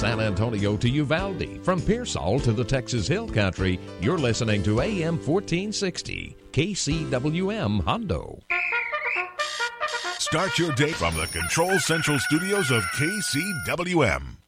San Antonio to Uvalde, from Pearsall to the Texas Hill Country, you're listening to AM 1460, KCWM Hondo. Start your day from the Control Central Studios of KCWM.